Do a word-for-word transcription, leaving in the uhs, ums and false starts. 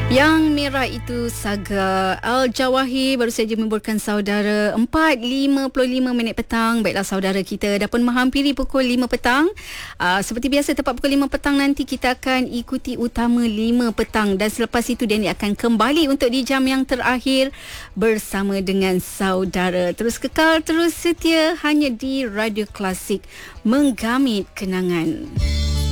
Yang merah itu Saga Al-Jawahir baru saja membuatkan saudara empat lima puluh lima minit petang. Baiklah saudara, kita dah pun menghampiri pukul lima petang. Uh, seperti biasa tepat pukul lima petang nanti kita akan ikuti utama lima petang. Dan selepas itu Danny akan kembali untuk di jam yang terakhir bersama dengan saudara. Terus kekal, terus setia hanya di Radio Klasik, menggamit kenangan.